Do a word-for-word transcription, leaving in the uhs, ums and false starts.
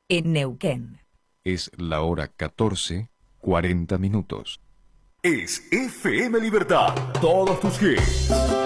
en Neuquén. Es la hora catorce, cuarenta minutos. Es F M Libertad. Todos tus hits.